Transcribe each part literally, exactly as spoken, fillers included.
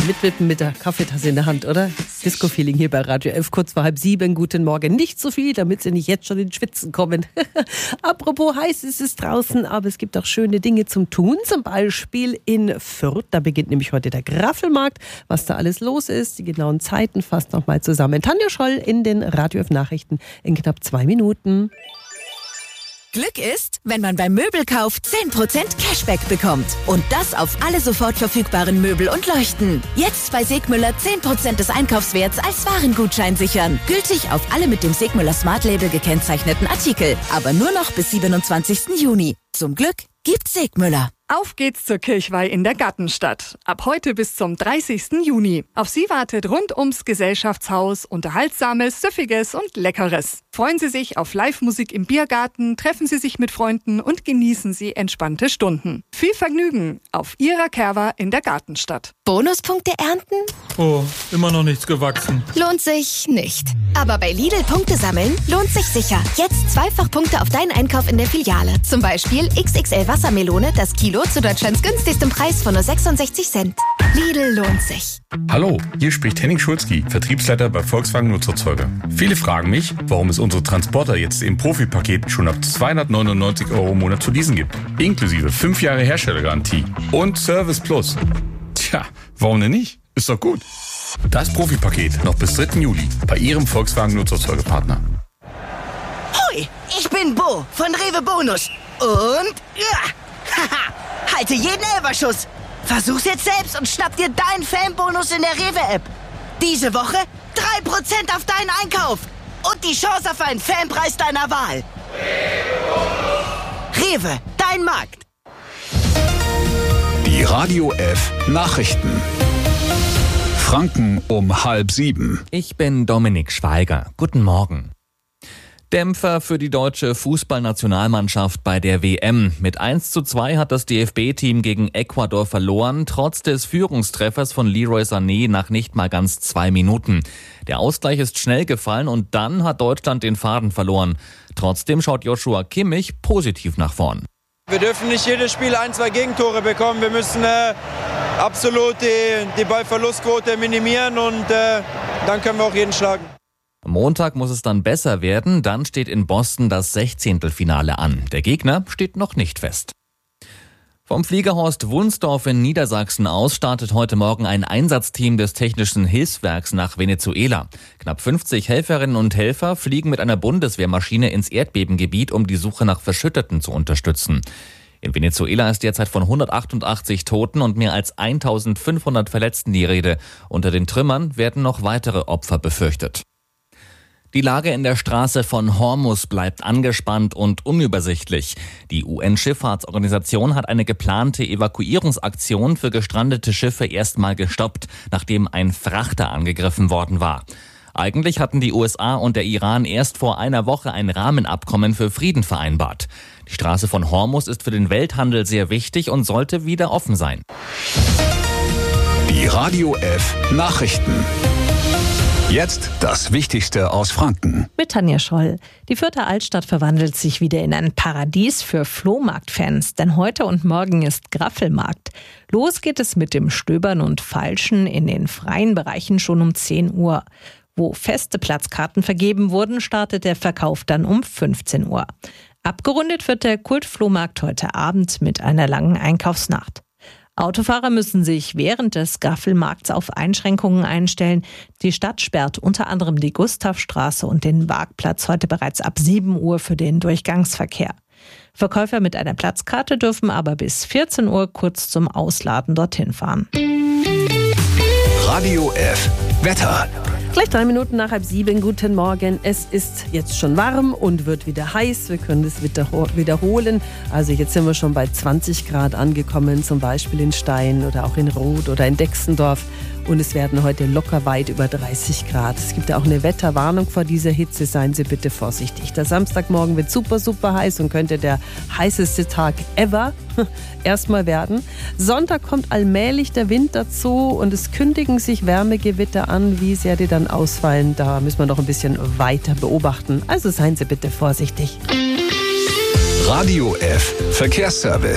mitwippen mit der Kaffeetasse in der Hand, oder? Disco-Feeling hier bei Radio elf, kurz vor halb sieben. Guten Morgen. Nicht so viel, damit Sie nicht jetzt schon ins Schwitzen kommen. Apropos heiß ist es draußen, aber es gibt auch schöne Dinge zum Tun. Zum Beispiel in Fürth. Da beginnt nämlich heute der Graffelmarkt. Was da alles los ist, die genauen Zeiten fasst noch mal zusammen. Tanja Scholl in den Radio elf Nachrichten in knapp zwei Minuten. Glück ist, wenn man beim Möbelkauf zehn Prozent Cashback bekommt. Und das auf alle sofort verfügbaren Möbel und Leuchten. Jetzt bei Segmüller zehn Prozent des Einkaufswerts als Warengutschein sichern. Gültig auf alle mit dem Segmüller Smart Label gekennzeichneten Artikel. Aber nur noch bis siebenundzwanzigsten Juni. Zum Glück gibt's Segmüller. Auf geht's zur Kirchweih in der Gartenstadt. Ab heute bis zum dreißigsten Juni. Auf Sie wartet rund ums Gesellschaftshaus Unterhaltsames, Süffiges und Leckeres. Freuen Sie sich auf Live-Musik im Biergarten, treffen Sie sich mit Freunden und genießen Sie entspannte Stunden. Viel Vergnügen auf Ihrer Kerwa in der Gartenstadt. Bonuspunkte ernten? Oh, immer noch nichts gewachsen. Lohnt sich nicht. Aber bei Lidl Punkte sammeln lohnt sich sicher. Jetzt zweifach Punkte auf deinen Einkauf in der Filiale. Zum Beispiel X X L Wassermelone, das Kilo zu Deutschlands günstigstem Preis von nur sechsundsechzig Cent. Lidl lohnt sich. Hallo, hier spricht Henning Schulzki, Vertriebsleiter bei Volkswagen Nutzerzeuger. Viele fragen mich, warum es unsere Transporter jetzt im Profipaket schon ab zweihundertneunundneunzig Euro im Monat zu leasen gibt. Inklusive fünf Jahre Herstellergarantie und Service Plus. Tja, warum denn nicht? Ist doch gut. Das Profipaket noch bis dritten Juli bei Ihrem Volkswagen Nutzerzeugerpartner. Hui, ich bin Bo von Rewe Bonus. Und ja, haha, halte jeden Elferschuss. Versuch's jetzt selbst und schnapp dir deinen Fanbonus in der Rewe-App. Diese Woche drei Prozent auf deinen Einkauf. Und die Chance auf einen Fanpreis deiner Wahl. Rewe, dein Markt. Die Radio F Nachrichten. Franken um halb sieben. Ich bin Dominik Schweiger. Guten Morgen. Dämpfer für die deutsche Fußballnationalmannschaft bei der W M. Mit eins zu zwei hat das D F B-Team gegen Ecuador verloren, trotz des Führungstreffers von Leroy Sané nach nicht mal ganz zwei Minuten. Der Ausgleich ist schnell gefallen und dann hat Deutschland den Faden verloren. Trotzdem schaut Joshua Kimmich positiv nach vorn. Wir dürfen nicht jedes Spiel ein, zwei Gegentore bekommen. Wir müssen äh, absolut die, die Ballverlustquote minimieren und äh, dann können wir auch jeden schlagen. Am Montag muss es dann besser werden, dann steht in Boston das Sechzehntelfinale an. Der Gegner steht noch nicht fest. Vom Fliegerhorst Wunsdorf in Niedersachsen aus startet heute Morgen ein Einsatzteam des Technischen Hilfswerks nach Venezuela. Knapp fünfzig Helferinnen und Helfer fliegen mit einer Bundeswehrmaschine ins Erdbebengebiet, um die Suche nach Verschütteten zu unterstützen. In Venezuela ist derzeit von hundertachtundachtzig Toten und mehr als eintausendfünfhundert Verletzten die Rede. Unter den Trümmern werden noch weitere Opfer befürchtet. Die Lage in der Straße von Hormuz bleibt angespannt und unübersichtlich. Die U N-Schifffahrtsorganisation hat eine geplante Evakuierungsaktion für gestrandete Schiffe erstmal gestoppt, nachdem ein Frachter angegriffen worden war. Eigentlich hatten die U S A und der Iran erst vor einer Woche ein Rahmenabkommen für Frieden vereinbart. Die Straße von Hormuz ist für den Welthandel sehr wichtig und sollte wieder offen sein. Die Radio F Nachrichten. Jetzt das Wichtigste aus Franken. Mit Tanja Scholl. Die Fürther Altstadt verwandelt sich wieder in ein Paradies für Flohmarktfans, denn heute und morgen ist Graffelmarkt. Los geht es mit dem Stöbern und Feilschen in den freien Bereichen schon um zehn Uhr. Wo feste Platzkarten vergeben wurden, startet der Verkauf dann um fünfzehn Uhr. Abgerundet wird der Kultflohmarkt heute Abend mit einer langen Einkaufsnacht. Autofahrer müssen sich während des Graffelmarkts auf Einschränkungen einstellen. Die Stadt sperrt unter anderem die Gustavstraße und den Waagplatz heute bereits ab sieben Uhr für den Durchgangsverkehr. Verkäufer mit einer Platzkarte dürfen aber bis vierzehn Uhr kurz zum Ausladen dorthin fahren. Radio F Wetter. Gleich drei Minuten nach halb sieben. Guten Morgen. Es ist jetzt schon warm und wird wieder heiß. Wir können das wiederholen. Also jetzt sind wir schon bei zwanzig Grad angekommen, zum Beispiel in Stein oder auch in Roth oder in Dexendorf. Und es werden heute locker weit über dreißig Grad. Es gibt ja auch eine Wetterwarnung vor dieser Hitze. Seien Sie bitte vorsichtig. Der Samstagmorgen wird super, super heiß und könnte der heißeste Tag ever erstmal werden. Sonntag kommt allmählich der Wind dazu und es kündigen sich Wärmegewitter an. Wie sehr die dann ausfallen, da müssen wir noch ein bisschen weiter beobachten. Also seien Sie bitte vorsichtig. Radio F Verkehrsservice.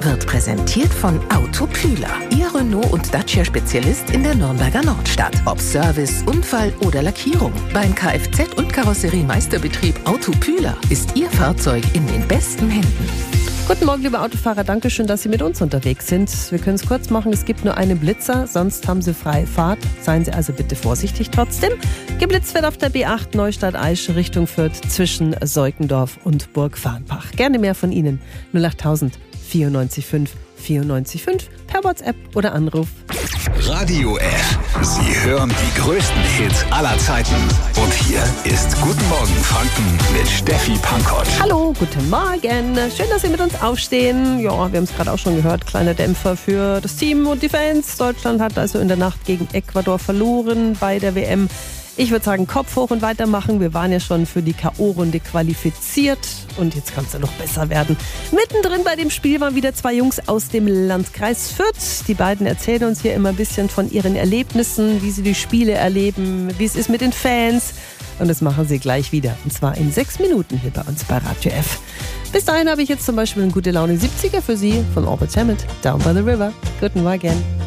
wird präsentiert von Autopühler. Ihr Renault- und Dacia-Spezialist in der Nürnberger Nordstadt. Ob Service, Unfall oder Lackierung. Beim Kfz- und Karosseriemeisterbetrieb Autopühler ist Ihr Fahrzeug in den besten Händen. Guten Morgen, liebe Autofahrer. Dankeschön, dass Sie mit uns unterwegs sind. Wir können es kurz machen. Es gibt nur einen Blitzer, sonst haben Sie freie Fahrt. Seien Sie also bitte vorsichtig trotzdem. Geblitzt wird auf der B acht Neustadt-Aisch Richtung Fürth zwischen Seukendorf und Burg Farnbach. Gerne mehr von Ihnen. null acht tausend vierundneunzig fünf vierundneunzig fünf per WhatsApp oder Anruf. Radio F. Sie hören die größten Hits aller Zeiten. Und hier ist Guten Morgen Franken mit Steffi Pankott. Hallo, guten Morgen. Schön, dass Sie mit uns aufstehen. Ja, wir haben es gerade auch schon gehört. Kleiner Dämpfer für das Team und die Fans. Deutschland hat also in der Nacht gegen Ecuador verloren bei der W M. Ich würde sagen, Kopf hoch und weitermachen. Wir waren ja schon für die K O-Runde qualifiziert und jetzt kann es ja noch besser werden. Mittendrin bei dem Spiel waren wieder zwei Jungs aus dem Landkreis Fürth. Die beiden erzählen uns hier immer ein bisschen von ihren Erlebnissen, wie sie die Spiele erleben, wie es ist mit den Fans. Und das machen sie gleich wieder. Und zwar in sechs Minuten hier bei uns bei Radio F. Bis dahin habe ich jetzt zum Beispiel einen gute Laune siebziger für Sie von Orbit Hammett, Down by the River. Guten Morgen.